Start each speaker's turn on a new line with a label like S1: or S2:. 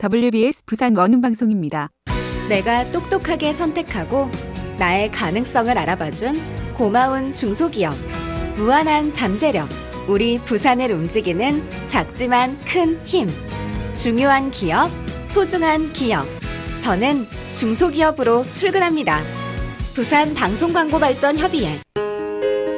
S1: WBS 부산 원음방송입니다.
S2: 내가 똑똑하게 선택하고 나의 가능성을 알아봐준 고마운 중소기업. 무한한 잠재력. 우리 부산을 움직이는 작지만 큰 힘. 중요한 기업, 소중한 기업. 저는 중소기업으로 출근합니다. 부산 방송광고발전협의회.